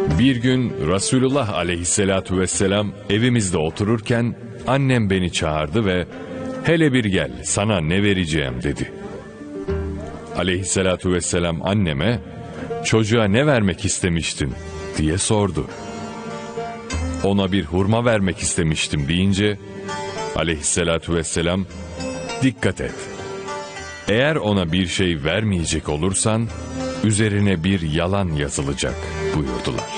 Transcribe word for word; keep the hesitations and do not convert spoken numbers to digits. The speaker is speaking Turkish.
Bir gün Resulullah aleyhissalatu vesselam evimizde otururken annem beni çağırdı ve "Hele bir gel, sana ne vereceğim?" dedi. Aleyhissalatu vesselam anneme "Çocuğa ne vermek istemiştin?" diye sordu. "Ona bir hurma vermek istemiştim." deyince aleyhissalatu vesselam "Dikkat et. Eğer ona bir şey vermeyecek olursan üzerine bir yalan yazılacak" buyurdular.